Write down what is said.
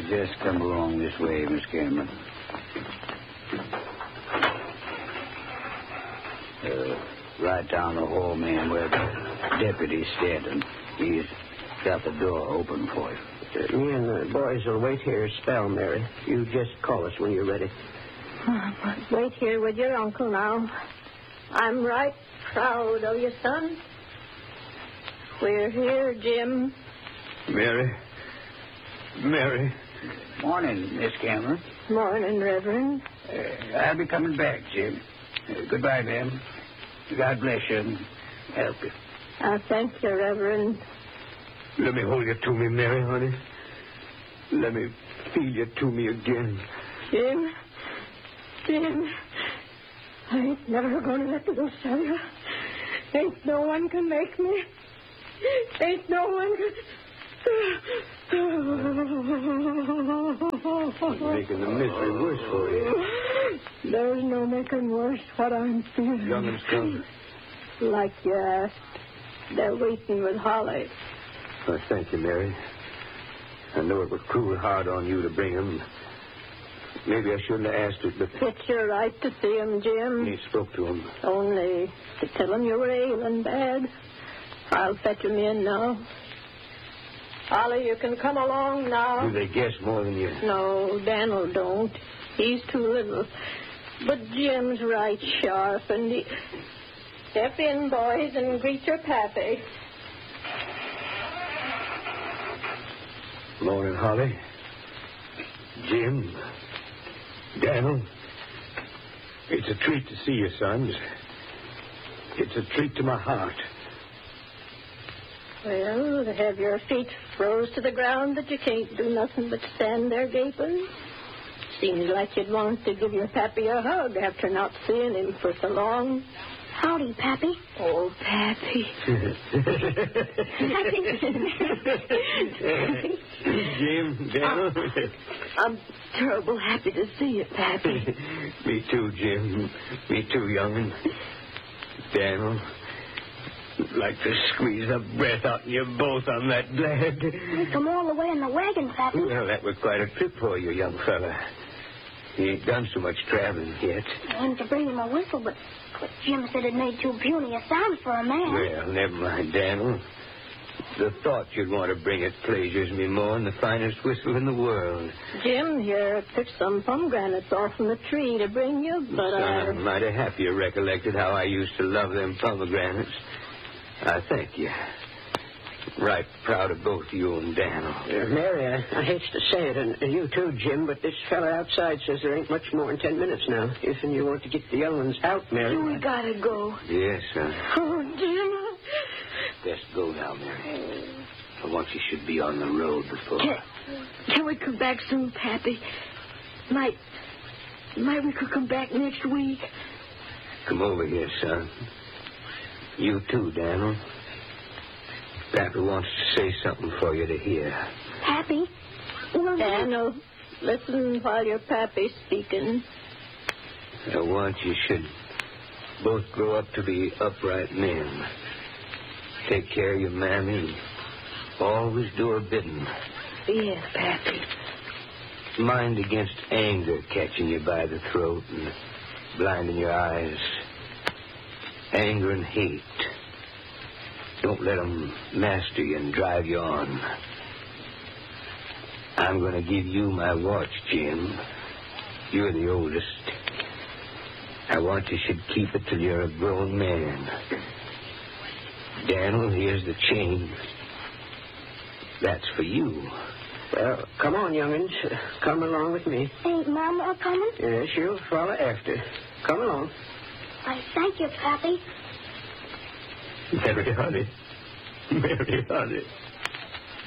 Just come along this way, Miss Cameron. Right down the hall, ma'am, where the deputy's standing. He's got the door open for you. Me and the boys will wait here a spell, Mary. You just call us when you're ready. Wait here with your uncle now. I'm right proud of you, son. We're here, Jim. Mary. Morning, Miss Cameron. Morning, Reverend. I'll be coming back, Jim. Goodbye, ma'am. God bless you and help you. Thank you, Reverend. Let me hold you to me, Mary, honey. Let me feel you to me again. Jim, I ain't never going to let go, son. Ain't no one can make me. Ain't no one can... Making the misery worse for you. There's no making worse what I'm feeling. Young'un's come. Like you asked. They're waiting with Holly. Well, thank you, Mary. I know it was cruel hard on you to bring him. Maybe I shouldn't have asked it, but... It's your right to see him, Jim. He spoke to him. Only to tell him you were ailing bad. I'll fetch him in now. Holly, you can come along now. Do they guess more than you? No, Daniel don't. He's too little. But Jim's right sharp, and he... Step in, boys, and greet your pappy. Morning, Holly. Jim. Daniel. It's a treat to see you, sons. It's a treat to my heart. Well, to have your feet froze to the ground that you can't do nothing but stand there gaping. Seems like you'd want to give your pappy a hug after not seeing him for so long. Howdy, Pappy. Oh, Pappy. Jim, Daniel. I'm terrible happy to see you, Pappy. Me too, Jim. Me too, young'un. Daniel. Like to squeeze the breath out of you both, I'm that glad. We come all the way in the wagon, Pappy. Well, that was quite a trip for you, young fella. You ain't done so much traveling yet. I aimed to bring him a whistle, but Jim said it made too puny a sound for a man. Well, never mind, Daniel. The thought you'd want to bring it pleasures me more than the finest whistle in the world. Jim here picked some pomegranates off from the tree to bring you, but I'm mighty happy you recollected how I used to love them pomegranates. I thank you. Right proud of both you and Daniel. Mary, I hate to say it, and you too, Jim, but this fella outside says there ain't much more than 10 minutes now. If and you want to get the young ones out, Mary. we gotta go. Yes, son. Oh, Jim. Best go now, Mary. For once you should be on the road before. Can we come back soon, Pappy? Might we could come back next week? Come over here, son. You too, Daniel. Pappy wants to say something for you to hear. Pappy? Daniel, listen while your Pappy's speaking. I want you should both grow up to be upright men. Take care of your mammy and always do her bidding. Yes, Pappy. Mind against anger catching you by the throat and blinding your eyes. Anger and hate. Don't let them master you and drive you on. I'm going to give you my watch, Jim. You're the oldest. I want you should keep it till you're a grown man. Daniel, here's the chain. That's for you. Well, come on, young'uns. Come along with me. Ain't Mama coming? Yes, she'll follow after. Come along. I thank you, Pappy. Mary, honey. Mary, honey.